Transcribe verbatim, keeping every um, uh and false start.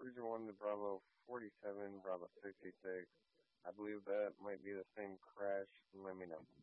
Region one to Bravo forty-seven, Bravo sixty-six. I believe that might be the same crash. Let me know.